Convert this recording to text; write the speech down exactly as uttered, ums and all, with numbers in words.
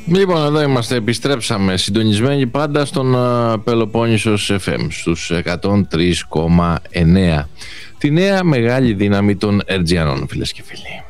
Λοιπόν, εδώ είμαστε, επιστρέψαμε συντονισμένοι πάντα στον uh, Πελοπόννησος εφ εμ στους εκατόν τρία κόμμα εννέα. Τη νέα μεγάλη δύναμη των Ερτζιανών, φίλες και φίλοι.